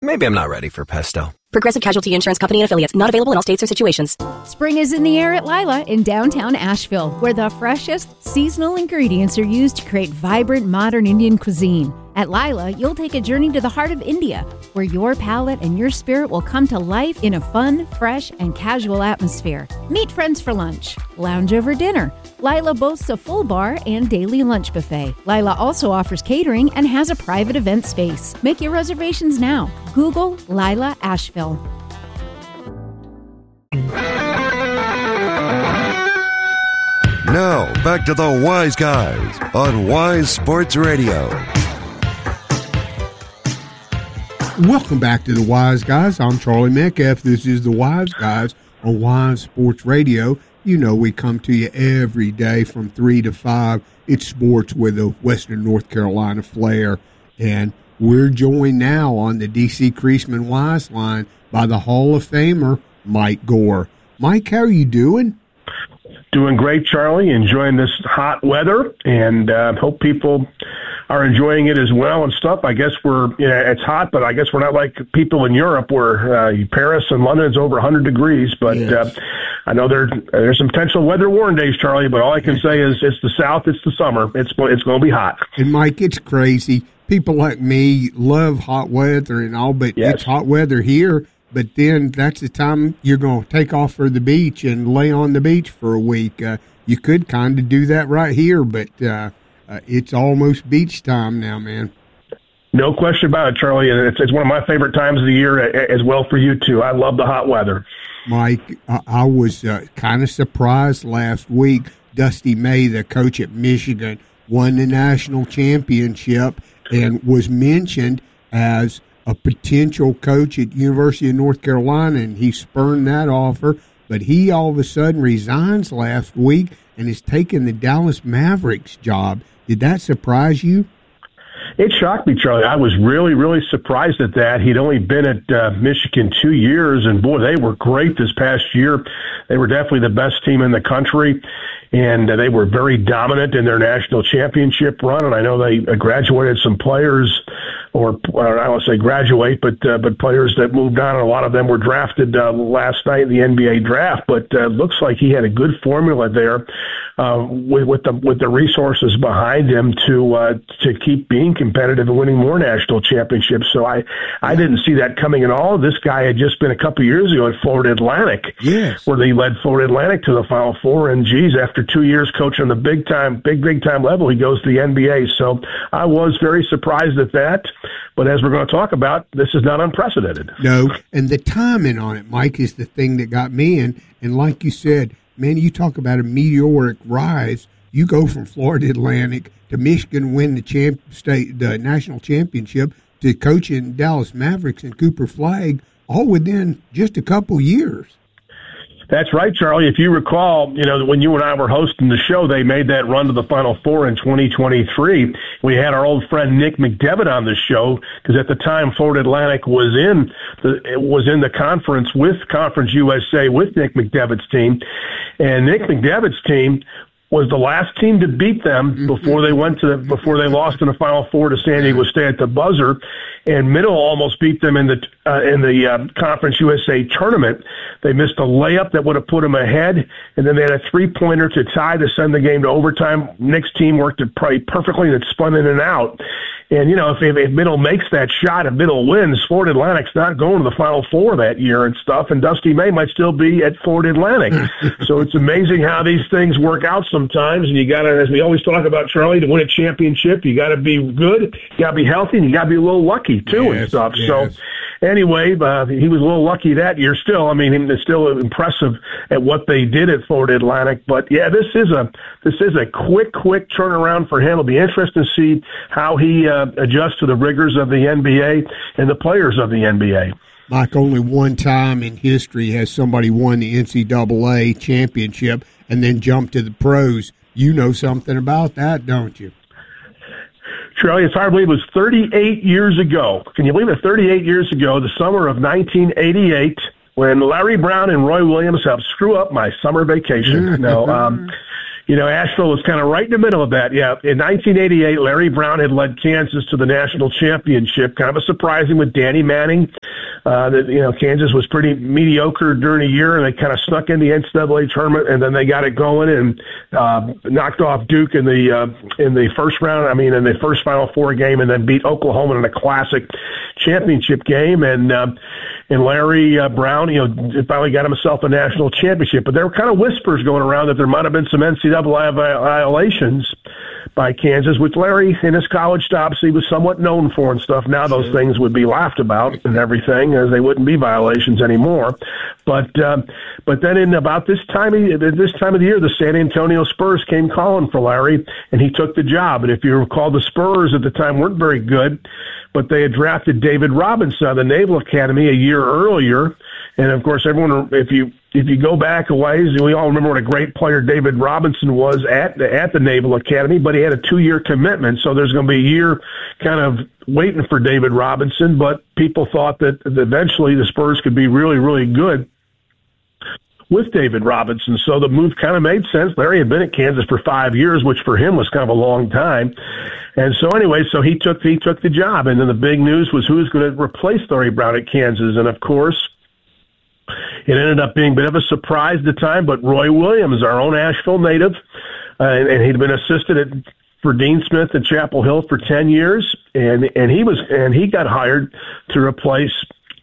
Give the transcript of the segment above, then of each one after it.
maybe I'm not ready for pesto. Progressive Casualty Insurance Company and Affiliates. Not available in all states or situations. Spring is in the air at Lila in downtown Asheville, where the freshest seasonal ingredients are used to create vibrant modern Indian cuisine. At Lila, you'll take a journey to the heart of India, where your palate and your spirit will come to life in a fun, fresh, and casual atmosphere. Meet friends for lunch, lounge over dinner. Lila boasts a full bar and daily lunch buffet. Lila also offers catering and has a private event space. Make your reservations now. Google Lila Asheville. Now, back to the Wise Guys on Wise Sports Radio. Welcome back to the Wise Guys. I'm Charlie Metcalf. This is the Wise Guys on Wise Sports Radio. You know we come to you every day from 3 to 5. It's sports with a Western North Carolina flair. And we're joined now on the D.C. Creasman Wise line by the Hall of Famer, Mike Gore. Mike, how are you doing? Doing great, Charlie. Enjoying this hot weather, and hope people are enjoying it as well and stuff. I guess it's hot, but I guess we're not like people in Europe where Paris and London is over 100 degrees. But yes. I know there's some potential weather warning days, Charlie, but all I can say is it's the South, it's the summer. It's going to be hot. And, Mike, it's crazy. People like me love hot weather and all, but It's hot weather here. But then that's the time you're going to take off for the beach and lay on the beach for a week. You could kind of do that right here, but it's almost beach time now, man. No question about it, Charlie. And it's one of my favorite times of the year as well for you, too. I love the hot weather. Mike, I was kind of surprised last week. Dusty May, the coach at Michigan, won the national championship and was mentioned as a potential coach at University of North Carolina, and he spurned that offer. But he all of a sudden resigns last week and is taking the Dallas Mavericks job. Did that surprise you? It shocked me, Charlie. I was really, really surprised at that. He'd only been at Michigan 2 years, and boy, they were great this past year. They were definitely the best team in the country, and they were very dominant in their national championship run. And I know they graduated some players, or I don't want to say graduate, but players that moved on. And a lot of them were drafted last night in the NBA draft. But looks like he had a good formula there with the resources behind him to keep being competitive and winning more national championships. So I didn't see that coming at all. This guy had just been a couple of years ago at Florida Atlantic, where they led Florida Atlantic to the Final Four. And geez, after 2 years coaching on the big time level, he goes to the NBA. So I was very surprised at that. But as we're going to talk about, this is not unprecedented. No, and the timing on it, Mike, is the thing that got me in. And like you said, man, you talk about a meteoric rise. You go from Florida Atlantic to Michigan, win the national championship, to coaching Dallas Mavericks and Cooper Flagg, all within just a couple years. That's right, Charlie. If you recall, when you and I were hosting the show, they made that run to the Final Four in 2023. We had our old friend Nick McDevitt on the show because at the time Florida Atlantic was in the conference with Conference USA with Nick McDevitt's team, and Nick McDevitt's team was the last team to beat them before they lost in the Final Four to San Diego State at the buzzer, and Middle almost beat them in the Conference USA tournament. They missed a layup that would have put them ahead, and then they had a 3-pointer to tie to send the game to overtime. Nick's team worked it probably perfectly, and it spun in and out. And, if Middle makes that shot and Middle wins, Florida Atlantic's not going to the Final Four that year and stuff, and Dusty May might still be at Florida Atlantic. So it's amazing how these things work out sometimes, and you got to, as we always talk about, Charlie, to win a championship, you got to be good, you got to be healthy, and you got to be a little lucky, too, and stuff. Yes. So anyway, he was a little lucky that year still. I mean, it's still impressive at what they did at Florida Atlantic. But, yeah, this is a quick turnaround for him. It'll be interesting to see how he adjusts to the rigors of the NBA and the players of the NBA. Mike, only one time in history has somebody won the NCAA championship and then jumped to the pros. You know something about that, don't you? Charlie, it's hard to believe it was 38 years ago. Can you believe it? 38 years ago, the summer of 1988, when Larry Brown and Roy Williams helped screw up my summer vacation. Asheville was kind of right in the middle of that. Yeah, in 1988, Larry Brown had led Kansas to the national championship. Kind of surprising with Danny Manning. Kansas was pretty mediocre during the year, and they kind of snuck in the NCAA tournament, and then they got it going and knocked off Duke in the first round. I mean, in the first Final Four game, and then beat Oklahoma in a classic championship game. And Larry Brown, finally got himself a national championship. But there were kind of whispers going around that there might have been some NCAA violations by Kansas, which Larry in his college stops he was somewhat known for and stuff. Now those things would be laughed about and everything, as they wouldn't be violations anymore. But then in about this time of the year, the San Antonio Spurs came calling for Larry, and he took the job. And if you recall, the Spurs at the time weren't very good, but they had drafted David Robinson out of the Naval Academy a year earlier. And of course, everyone, if you go back a ways, we all remember what a great player David Robinson was at the Naval Academy, but he had a 2-year commitment, so there's going to be a year kind of waiting for David Robinson. But people thought that eventually the Spurs could be really, really good with David Robinson, so the move kind of made sense. Larry had been at Kansas for 5 years, which for him was kind of a long time. And so anyway, so he took the job, and then the big news was who was going to replace Larry Brown at Kansas, and of course, it ended up being a bit of a surprise at the time, but Roy Williams, our own Asheville native, and he'd been assistant for Dean Smith at Chapel Hill for 10 years, and he got hired to replace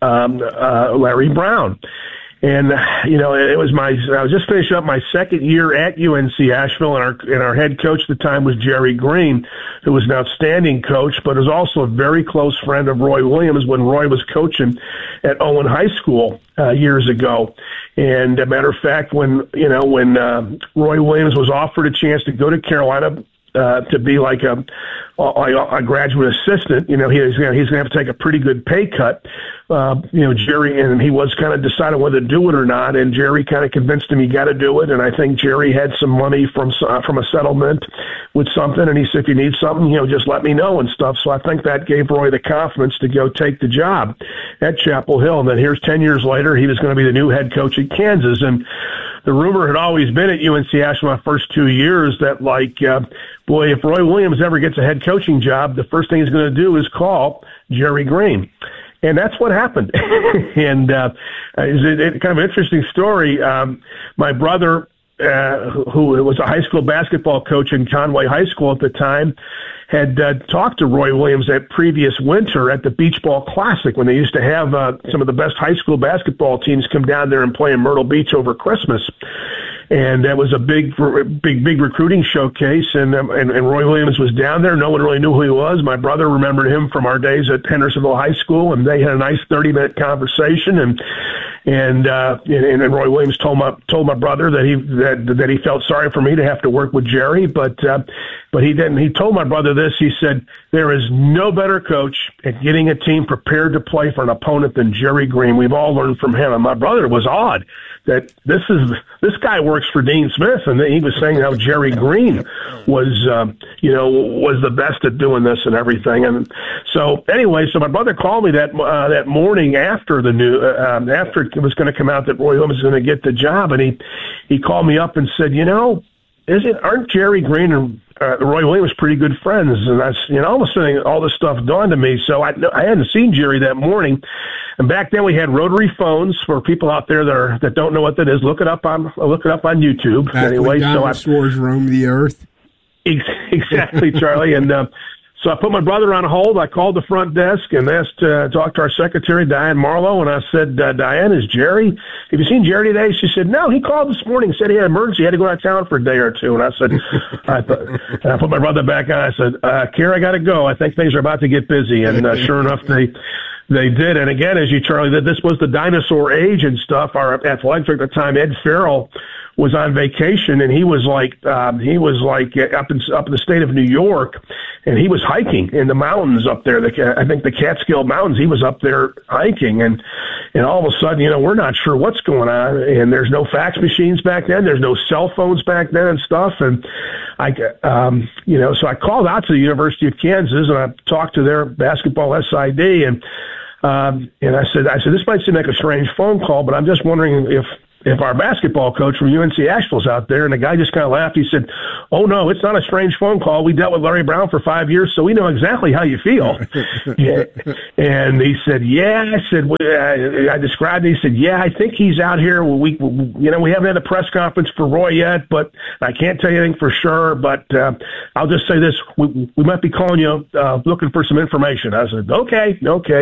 Larry Brown. And I was just finishing up my second year at UNC Asheville, and our head coach at the time was Jerry Green, who was an outstanding coach, but was also a very close friend of Roy Williams when Roy was coaching at Owen High School years ago. And a matter of fact, when Roy Williams was offered a chance to go to Carolina to be like a graduate assistant, he's going to have to take a pretty good pay cut. Jerry, and he was kind of deciding whether to do it or not, and Jerry kind of convinced him he got to do it, and I think Jerry had some money from a settlement with something, and he said, if you need something, just let me know and stuff. So I think that gave Roy the confidence to go take the job at Chapel Hill, and then here's 10 years later, he was going to be the new head coach at Kansas, and the rumor had always been at UNC Asheville my first 2 years that, if Roy Williams ever gets a head coaching job, the first thing he's going to do is call Jerry Green. And that's what happened. And it's kind of an interesting story. My brother, who was a high school basketball coach in Conway High School at the time, had talked to Roy Williams that previous winter at the Beach Ball Classic when they used to have some of the best high school basketball teams come down there and play in Myrtle Beach over Christmas. And that was a big recruiting showcase, and Roy Williams was down there. No one really knew who he was. My brother remembered him from our days at Hendersonville High School, and they had a nice 30-minute conversation. And Roy Williams told my brother that he felt sorry for me to have to work with Jerry, but he didn't. He told my brother this. He said, "There is no better coach at getting a team prepared to play for an opponent than Jerry Green. We've all learned from him." And my brother was awed that this guy works for Dean Smith, and he was saying how Jerry Green was the best at doing this and everything. And so anyway, so my brother called me that morning after the news, after it was going to come out that Roy Williams was going to get the job, and he called me up and said, aren't Jerry Green and Roy Williams pretty good friends? And all of a sudden, all this stuff dawned to me. So I hadn't seen Jerry that morning. And back then we had rotary phones. For people out there that don't know what that is, look it up on YouTube. Back anyway, when dinosaurs roamed the earth. Exactly, Charlie. And so I put my brother on hold. I called the front desk and asked to talk to our secretary, Diane Marlowe, and I said, Diane, have you seen Jerry today? She said, no, he called this morning, said he had an emergency, he had to go out of town for a day or two. And I said, and I put my brother back on. I said, Kara, I got to go. I think things are about to get busy. And sure enough, they did. And again, as you, Charlie, that this was the dinosaur age and stuff. Our athletic director at the time, Ed Farrell, was on vacation, and he was like up in the state of New York, and he was hiking in the mountains up there. I think the Catskill Mountains. He was up there hiking, and all of a sudden, we're not sure what's going on. And there's no fax machines back then. There's no cell phones back then and stuff. And so I called out to the University of Kansas, and I talked to their basketball SID, and I said, this might seem like a strange phone call, but I'm just wondering if if our basketball coach from UNC Asheville's out there. And the guy just kind of laughed. He said, "Oh, no, it's not a strange phone call. We dealt with Larry Brown for 5 years, so we know exactly how you feel." Yeah. And he said, "Yeah." I said, I described it. He said, "Yeah, I think he's out here. We haven't had a press conference for Roy yet, but I can't tell you anything for sure. But I'll just say this: we might be calling you looking for some information." I said, "Okay."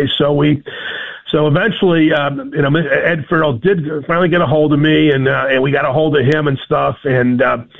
So eventually, Ed Farrell did finally get a hold of me, and we got a hold of him and stuff, and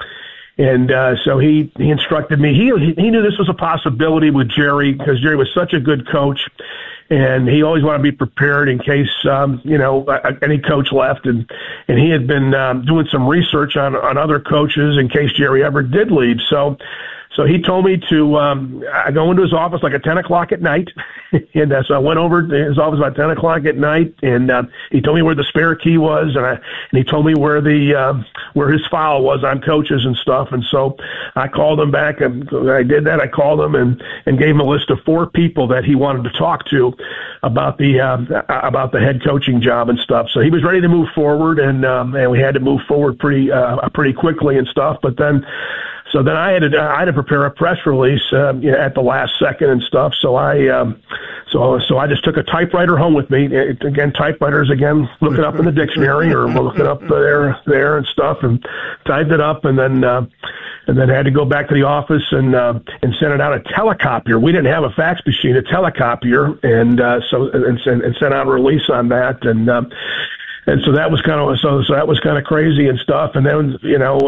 so he instructed me. He knew this was a possibility with Jerry, because Jerry was such a good coach, and he always wanted to be prepared in case any coach left, and he had been doing some research on other coaches in case Jerry ever did leave. So he told me to I go into his office like at 10 o'clock at night, and so I went over to his office about 10 o'clock at night, and he told me where the spare key was, and he told me where his file was on coaches and stuff. And so I called him back, and I did that. I called him and gave him a list of 4 people that he wanted to talk to about the head coaching job and stuff. So he was ready to move forward, and we had to move forward pretty quickly and stuff. But then. So then I had to prepare a press release at the last second and stuff. So I just took a typewriter home with me. Again, typewriters again, look it up in the dictionary or look it up there and stuff, and typed it up, and then had to go back to the office and send it out a telecopier. We didn't have a fax machine, a telecopier, and sent out a release on that, and so that was kind of crazy and stuff. And then,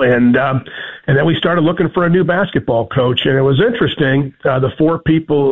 and then we started looking for a new basketball coach. And it was interesting. The 4 people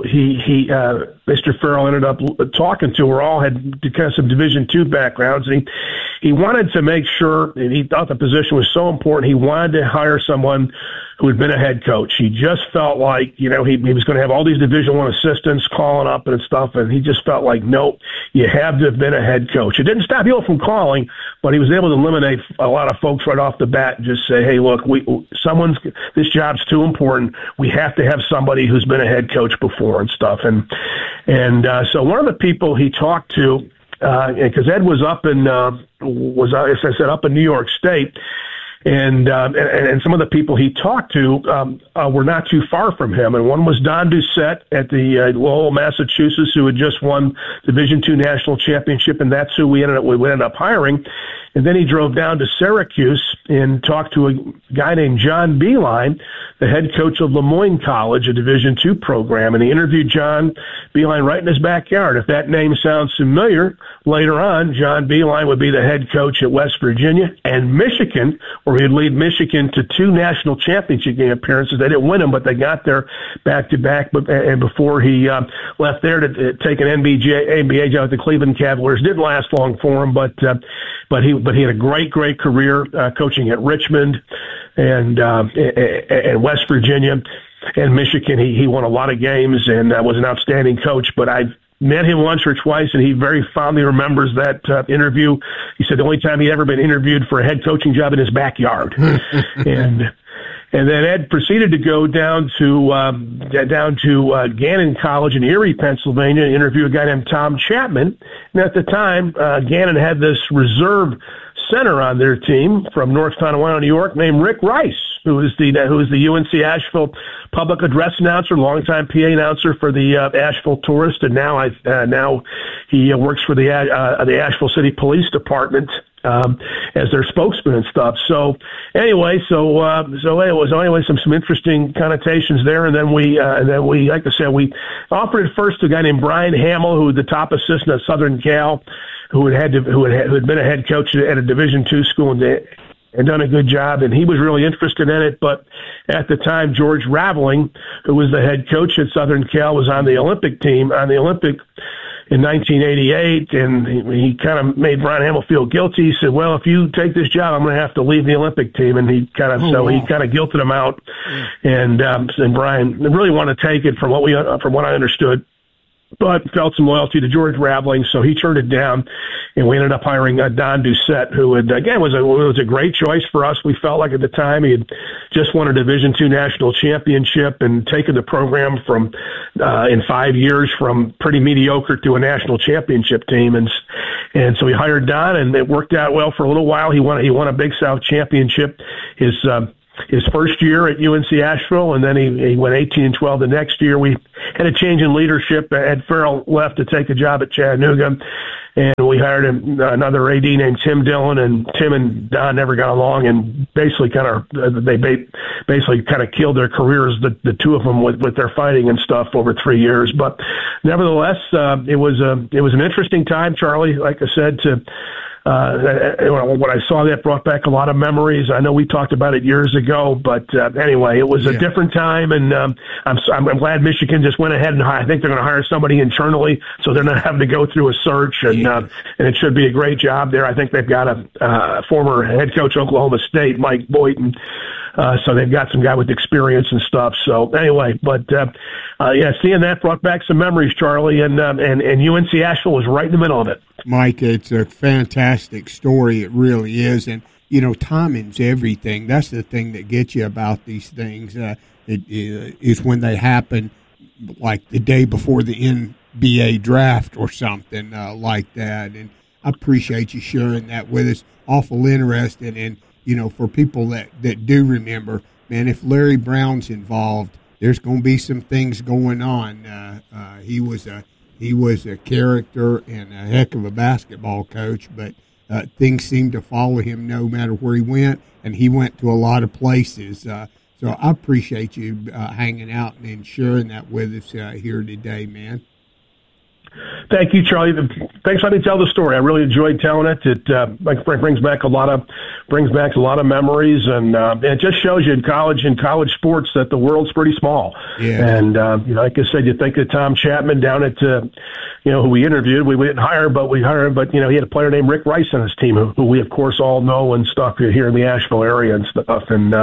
Mr. Farrell ended up talking to all had kind of some Division II backgrounds. And he wanted to make sure, and he thought the position was so important, he wanted to hire someone who had been a head coach. He just felt like, he was going to have all these Division I assistants calling up and stuff, and he just felt like, nope, you have to have been a head coach. It didn't stop people from calling, but he was able to eliminate a lot of folks right off the bat and just say, hey, look, this job's too important. We have to have somebody who's been a head coach before and stuff. And so one of the people he talked to, because Ed was up in, as I said, up in New York State, and some of the people he talked to were not too far from him. And one was Don Doucette at the Lowell, Massachusetts, who had just won Division II national championship, and that's who we ended up hiring. And then he drove down to Syracuse and talked to a guy named John Beilein, the head coach of Lemoyne College, a Division II program. And he interviewed John Beilein right in his backyard. If that name sounds familiar, later on, John Beilein would be the head coach at West Virginia and Michigan, where he'd lead Michigan to 2 national championship game appearances. They didn't win them, but they got there back-to-back. And before he left there to take an NBA job at the Cleveland Cavaliers, didn't last long for him, but he had a great career coaching at Richmond and West Virginia and Michigan. He won a lot of games and was an outstanding coach. But I've met him once or twice, and he very fondly remembers that interview. He said the only time he'd ever been interviewed for a head coaching job in his backyard. And then Ed proceeded to go down to Gannon College in Erie, Pennsylvania, and interview a guy named Tom Chapman. And at the time, Gannon had this reserve center on their team from North Tonawanda, New York, named Rick Rice, who is the UNC Asheville public address announcer, longtime PA announcer for the Asheville Tourist, and now he works for the Asheville City Police Department as their spokesman and stuff. So anyway, it was some interesting connotations there, and then we like I said, we offered it first to a guy named Brian Hamill, who was the top assistant at Southern Cal, who had been a head coach at a Division II school and done a good job, and he was really interested in it. But at the time, George Raveling, who was the head coach at Southern Cal, was on the Olympic team, in 1988, and he kind of made Brian Hamill feel guilty. He said, well, if you take this job, I'm going to have to leave the Olympic team. And he kind of guilted him out. And Brian really wanted to take it from what I understood, but felt some loyalty to George Raveling, so he turned it down, and we ended up hiring Don Doucette, who was a great choice for us. We felt like at the time he had just won a Division II national championship and taken the program from in 5 years from pretty mediocre to a national championship team, and And so he hired Don, and it worked out well for a little while. He won a Big South championship his first year at UNC Asheville, and then he went 18-12 the next year. We had a change in leadership. Ed Farrell left to take a job at Chattanooga, and we hired another AD named Tim Dillon, and Tim and Don never got along, and basically kind of killed their careers, the two of them, with their fighting and stuff over 3 years. But nevertheless, it was an interesting time, Charlie. Like I said, when I saw that, brought back a lot of memories. I know we talked about it years ago, but anyway, it was a different time, and I'm glad Michigan just went ahead, and I think they're going to hire somebody internally, so they're not having to go through a search, and it should be a great job there. I think they've got a former head coach of Oklahoma State, Mike Boynton. So they've got some guy with experience and stuff. So anyway, but seeing that brought back some memories, Charlie, and UNC Asheville was right in the middle of it. Mike, it's a fantastic story. It really is, and timing's everything. That's the thing that gets you about these things. It is when they happen, like the day before the NBA draft or something like that. And I appreciate you sharing that with us. Awful interesting, and for people that do remember, man, if Larry Brown's involved, there's going to be some things going on. He was a character and a heck of a basketball coach, but things seemed to follow him no matter where he went, and he went to a lot of places. So I appreciate you hanging out and sharing that with us here today, man. Thank you, Charlie. Thanks for letting me tell the story. I really enjoyed telling it. It brings back a lot of memories, and it just shows you in college sports that the world's pretty small. Yeah. And like I said, you think of Tom Chapman down at who we interviewed. We didn't hire, but we hired him. But he had a player named Rick Rice on his team, who we of course all know and stuff here in the Asheville area and stuff.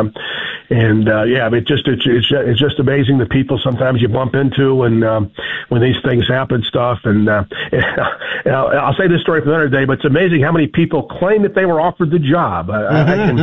It's just amazing the people sometimes you bump into, and when these things happen, stuff. And I'll say this story for another day, but it's amazing how many people claim that they were offered the job. They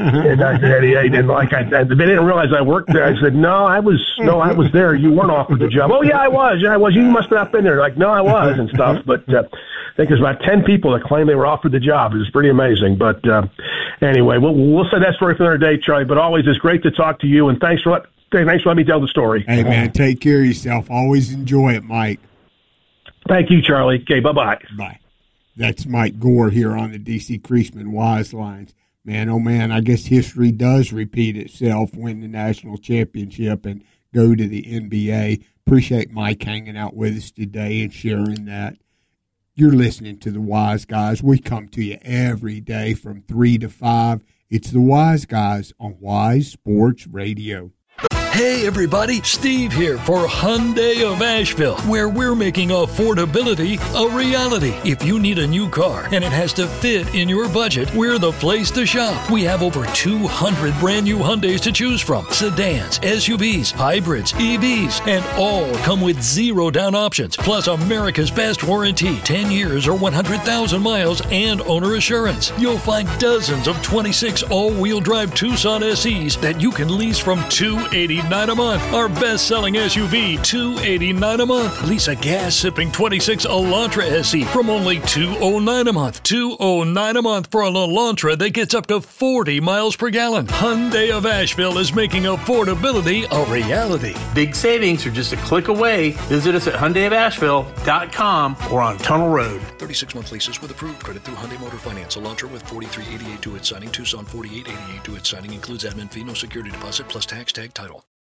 didn't realize I worked there. I said, no, I was there. You weren't offered the job. Oh yeah, I was. You must have not been there. Like, no, I was and stuff. But I think there's about 10 people that claim they were offered the job. It was pretty amazing. But anyway, we'll say that story for another day, Charlie. But always, it's great to talk to you, and thanks for letting me tell the story. Hey man, take care of yourself. Always enjoy it, Mike. Thank you, Charlie. Okay, bye-bye. Bye. That's Mike Gore here on the D.C. Creasman Wise Lines. Man, oh man, I guess history does repeat itself, win the national championship and go to the NBA. Appreciate Mike hanging out with us today and sharing that. You're listening to The Wise Guys. We come to you every day from 3 to 5. It's The Wise Guys on Wise Sports Radio. Hey everybody, Steve here for Hyundai of Asheville, where we're making affordability a reality. If you need a new car and it has to fit in your budget, we're the place to shop. We have over 200 brand new Hyundais to choose from. Sedans, SUVs, hybrids, EVs, and all come with 0 down options. Plus America's best warranty, 10 years or 100,000 miles and owner assurance. You'll find dozens of 26 all-wheel drive Tucson SEs that you can lease from $289 a month. Our best-selling SUV, $289 a month. Lease a gas-sipping 26 Elantra SE from only $209 a month. $209 a month for an Elantra that gets up to 40 miles per gallon. Hyundai of Asheville is making affordability a reality. Big savings are just a click away. Visit us at HyundaiofAsheville.com or on Tunnel Road. 36-month leases with approved credit through Hyundai Motor Finance. Elantra with $43.88 due at signing. Tucson $48.88 due at signing. Includes admin fee, no security deposit, plus tax, tag, title.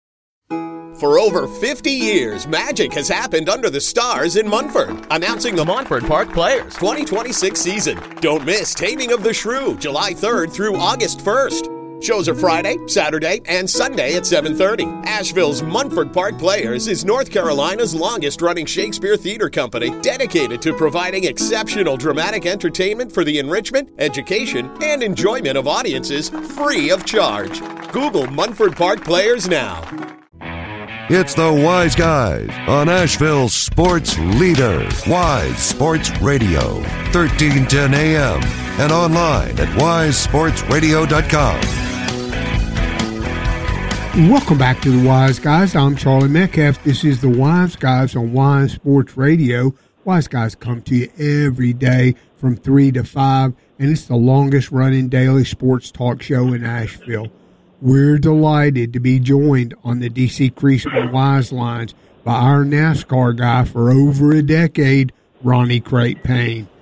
For over 50 years, magic has happened under the stars in Munford. Announcing the Montford Park Players 2026 season. Don't miss Taming of the Shrew, July 3rd through August 1st. Shows are Friday, Saturday, and Sunday at 7:30. Asheville's Munford Park Players is North Carolina's longest-running Shakespeare theater company, dedicated to providing exceptional dramatic entertainment for the enrichment, education, and enjoyment of audiences free of charge. Google Munford Park Players now. It's the Wise Guys on Asheville's sports leader, Wise Sports Radio, 1310 AM, and online at wisesportsradio.com. Welcome back to the Wise Guys. I'm Charlie Metcalf. This is the Wise Guys on Wise Sports Radio. Wise Guys come to you every day from 3 to 5, and it's the longest-running daily sports talk show in Asheville. We're delighted to be joined on the D.C. Creasman Wise Lines by our NASCAR guy for over a decade, Ronnie Crate Payne.